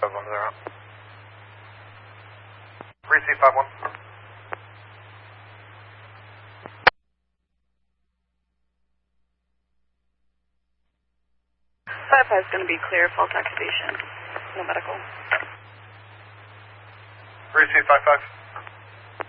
5510. 3C51. 55 is going to be clear, fault activation. No medical. 3C55.